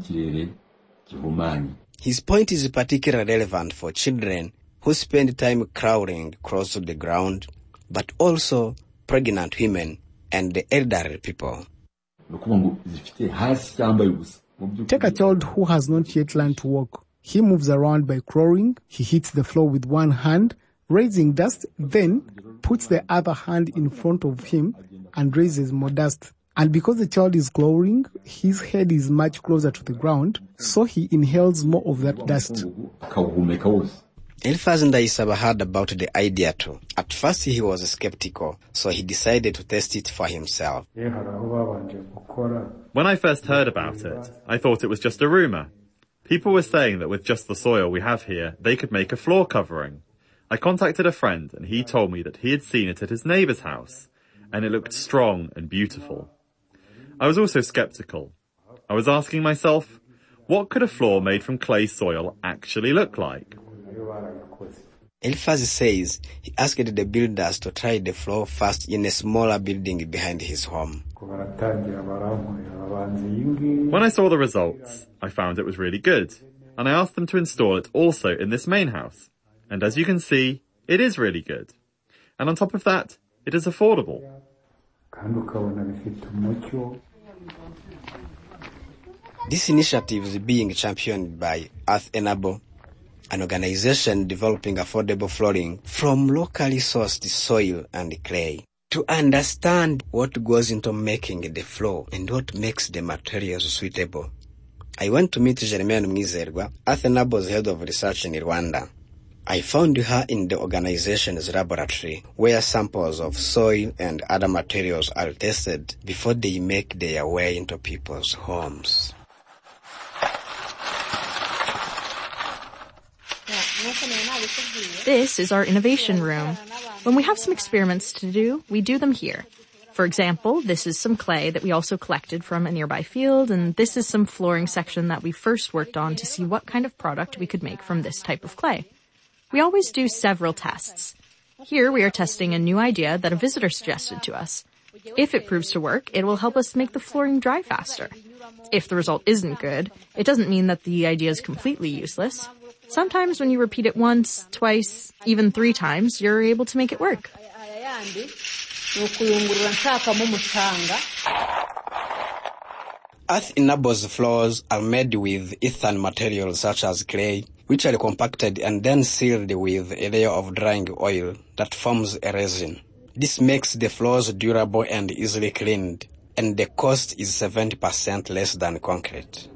Speaker 5: His point is particularly relevant for children who spend time crawling close to the ground, but also pregnant women and the elderly people.
Speaker 7: Take a child who has not yet learned to walk. He moves around by crawling. He hits the floor with one hand, raising dust, then puts the other hand in front of him and raises more dust. And because the child is crawling, his head is much closer to the ground, so he inhales more of that dust.
Speaker 5: Eliphaz Ndaisaba heard about the idea too. At first he was skeptical, so he decided to test it for himself.
Speaker 8: When I first heard about it, I thought it was just a rumor. People were saying that with just the soil we have here, they could make a floor covering. I contacted a friend and he told me that he had seen it at his neighbour's house, and it looked strong and beautiful. I was also skeptical. I was asking myself, what could a floor made from clay soil actually look like?
Speaker 5: Eliphaz says he asked the builders to try the floor first in a smaller building behind his home.
Speaker 8: When I saw the results, I found it was really good, and I asked them to install it also in this main house. And as you can see, it is really good. And on top of that, it is affordable.
Speaker 5: This initiative is being championed by Earth Enable, an organization developing affordable flooring from locally sourced soil and clay. To understand what goes into making the floor and what makes the materials suitable, I went to meet Jeremiah Mwizerwa, Earth Enable's head of research in Rwanda. I found her in the organization's laboratory, where samples of soil and other materials are tested before they make their way into people's homes.
Speaker 23: This is our innovation room. When we have some experiments to do, we do them here. For example, this is some clay that we also collected from a nearby field, and this is some flooring section that we first worked on to see what kind of product we could make from this type of clay. We always do several tests. Here we are testing a new idea that a visitor suggested to us. If it proves to work, it will help us make the flooring dry faster. If the result isn't good, it doesn't mean that the idea is completely useless. Sometimes when you repeat it once, twice, even three times, you're able to make it work.
Speaker 5: Earth Enable's floors are made with earthen materials such as clay, which are compacted and then sealed with a layer of drying oil that forms a resin. This makes the floors durable and easily cleaned, and the cost is seventy percent less than concrete.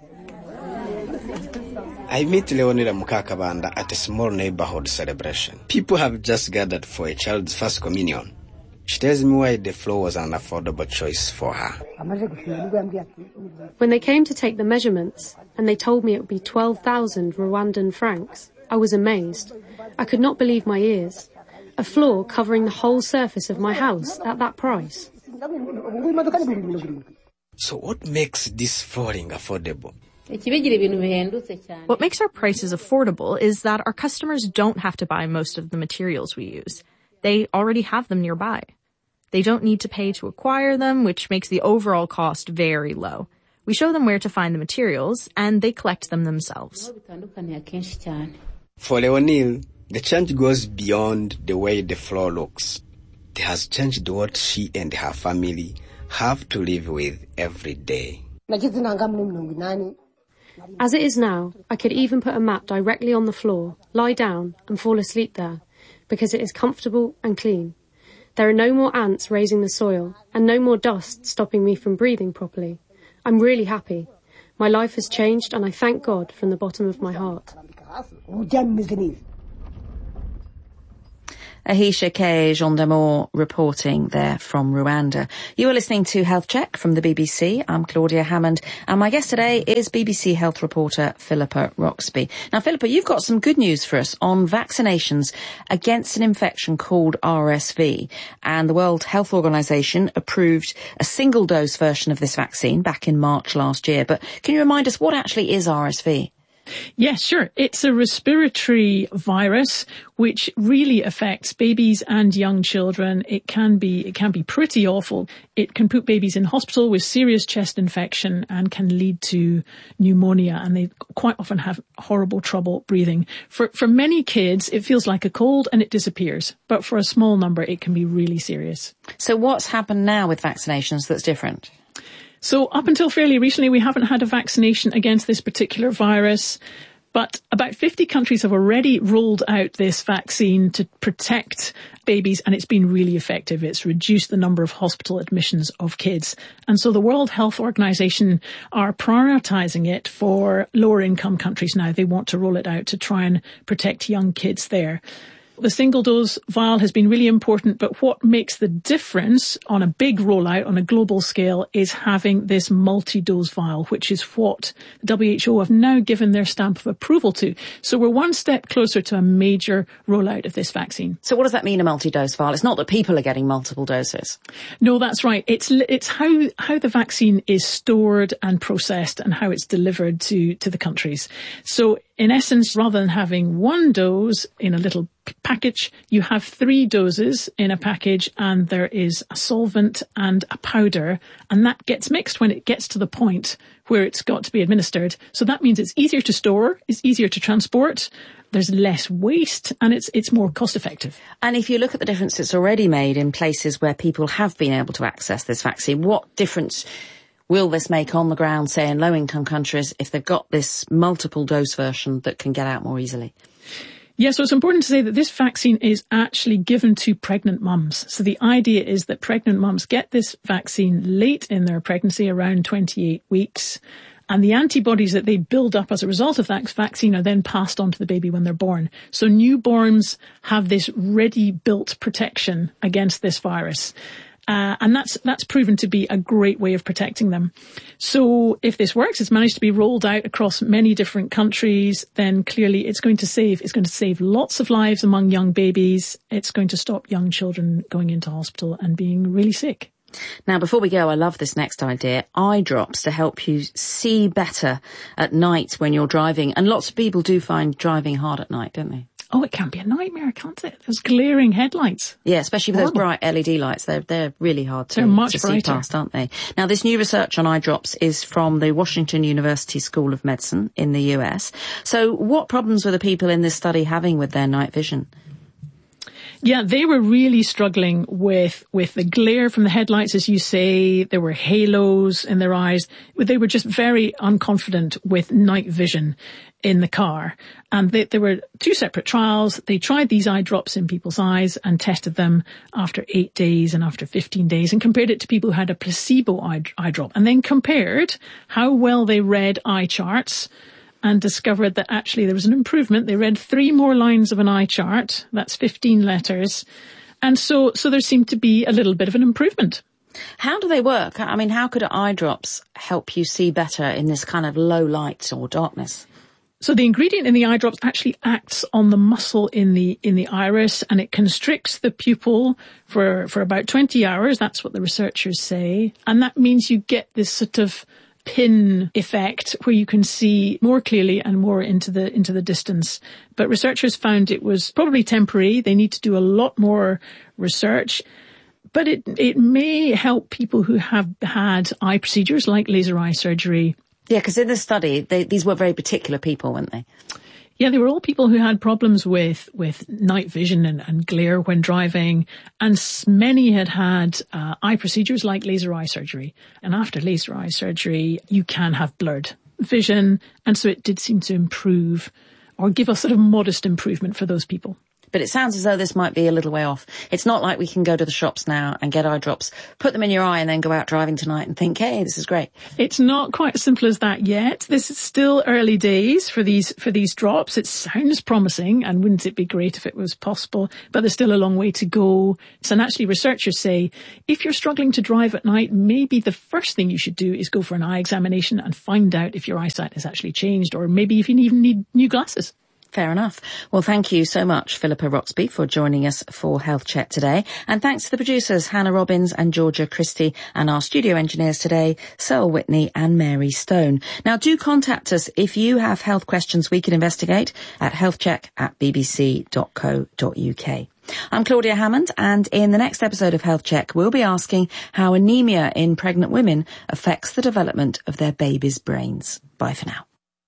Speaker 5: I meet Leonida Mukakabanda at a small neighborhood celebration. People have just gathered for a child's first communion. She tells me why the floor was an affordable choice for her.
Speaker 24: When they came to take the measurements, and they told me it would be twelve thousand Rwandan francs, I was amazed. I could not believe my ears. A floor covering the whole surface of my house at that price.
Speaker 5: So what makes this flooring affordable?
Speaker 23: What makes our prices affordable is that our customers don't have to buy most of the materials we use. They already have them nearby. They don't need to pay to acquire them, which makes the overall cost very low. We show them where to find the materials, and they collect them themselves.
Speaker 5: For Leonil, the change goes beyond the way the floor looks. It has changed what she and her family have to live with every day.
Speaker 24: As it is now, I could even put a mat directly on the floor, lie down, and fall asleep there, because it is comfortable and clean. There are no more ants raising the soil, and no more dust stopping me from breathing properly. I'm really happy. My life has changed, and I thank God from the bottom of my heart.
Speaker 22: Ahisha K. Jean d'Amour reporting there from Rwanda. You are listening to Health Check from the B B C. I'm Claudia Hammond, and my guest today is B B C health reporter Philippa Roxby. Now, Philippa, you've got some good news for us on vaccinations against an infection called R S V, and the World Health Organization approved a single-dose version of this vaccine back in March last year. But can you remind us what actually is R S V?
Speaker 1: Yes, sure. It's a respiratory virus which really affects babies and young children. It can be, it can be pretty awful. It can put babies in hospital with serious chest infection and can lead to pneumonia, and they quite often have horrible trouble breathing. For, for many kids, it feels like a cold and it disappears. But for a small number, it can be really serious.
Speaker 22: So what's happened now with vaccinations that's different?
Speaker 1: So up until fairly recently, we haven't had a vaccination against this particular virus, but about fifty countries have already rolled out this vaccine to protect babies, and it's been really effective. It's reduced the number of hospital admissions of kids. And so the World Health Organization are prioritizing it for lower income countries now. They want to roll it out to try and protect young kids there. The single-dose vial has been really important, but what makes the difference on a big rollout on a global scale is having this multi-dose vial, which is what the W H O have now given their stamp of approval to. So we're one step closer to a major rollout of this vaccine.
Speaker 22: So what does that mean, a multi-dose vial? It's not that people are getting multiple doses.
Speaker 1: No, that's right. It's it's how how the vaccine is stored and processed and how it's delivered to, to the countries. So in essence, rather than having one dose in a little package, you have three doses in a package, and there is a solvent and a powder, and that gets mixed when it gets to the point where it's got to be administered. So that means it's easier to store, it's easier to transport, there's less waste, and it's it's more cost effective.
Speaker 22: And if you look at the difference it's already made in places where people have been able to access this vaccine, what difference will this make on the ground, say in low-income countries, if they've got this multiple-dose version that can get out more easily?
Speaker 1: Yeah, so it's important to say that this vaccine is actually given to pregnant mums. So the idea is that pregnant mums get this vaccine late in their pregnancy, around twenty-eight weeks, and the antibodies that they build up as a result of that vaccine are then passed on to the baby when they're born. So newborns have this ready-built protection against this virus. Uh, and that's, that's proven to be a great way of protecting them. So if this works, it's managed to be rolled out across many different countries, then clearly it's going to save, it's going to save lots of lives among young babies. It's going to stop young children going into hospital and being really sick.
Speaker 22: Now, before we go, I love this next idea, eye drops to help you see better at night when you're driving. And lots of people do find driving hard at night, don't they?
Speaker 1: Oh, it can be a nightmare, can't it? Those glaring headlights.
Speaker 22: Yeah, especially with Horrible. Those bright L E D lights. They're, they're really hard to,
Speaker 1: they're much
Speaker 22: to
Speaker 1: brighter.
Speaker 22: see past, aren't they? Now, this new research on eye drops is from the Washington University School of Medicine in the U S. So what problems were the people in this study having with their night vision?
Speaker 1: Yeah, they were really struggling with, with the glare from the headlights, as you say. There were halos in their eyes. They were just very unconfident with night vision in the car. And they, there were two separate trials. They tried these eye drops in people's eyes and tested them after eight days and after fifteen days and compared it to people who had a placebo eye, eye drop, and then compared how well they read eye charts and discovered that actually there was an improvement. They read three more lines of an eye chart. That's fifteen letters. And so, so there seemed to be a little bit of an improvement.
Speaker 22: How do they work? I mean, how could eye drops help you see better in this kind of low light or darkness?
Speaker 1: So the ingredient in the eye drops actually acts on the muscle in the, in the iris, and it constricts the pupil for, for about twenty hours. That's what the researchers say. And that means you get this sort of pin effect where you can see more clearly and more into the into the distance. But researchers found it was probably temporary. They need to do a lot more research. But it it may help people who have had eye procedures like laser eye surgery.
Speaker 22: Yeah, because in this study, they, these were very particular people, weren't they?
Speaker 1: Yeah, they were all people who had problems with, with night vision and, and glare when driving. And many had had uh, eye procedures like laser eye surgery. And after laser eye surgery, you can have blurred vision. And so it did seem to improve or give a sort of modest improvement for those people.
Speaker 22: But it sounds as though this might be a little way off. It's not like we can go to the shops now and get eye drops, put them in your eye and then go out driving tonight and think, hey, this is great.
Speaker 1: It's not quite as simple as that yet. This is still early days for these, for these drops. It sounds promising, and wouldn't it be great if it was possible, but there's still a long way to go. And actually researchers say if you're struggling to drive at night, maybe the first thing you should do is go for an eye examination and find out if your eyesight has actually changed, or maybe if you even need new glasses.
Speaker 22: Fair enough. Well, thank you so much, Philippa Rotsby, for joining us for Health Check today. And thanks to the producers, Hannah Robbins and Georgia Christie, and our studio engineers today, Searle Whitney and Mary Stone. Now, do contact us if you have health questions we can investigate at healthcheck at bbc dot co dot uk. I'm Claudia Hammond, and in the next episode of Health Check, we'll be asking how anemia in pregnant women affects the development of their babies' brains. Bye for now.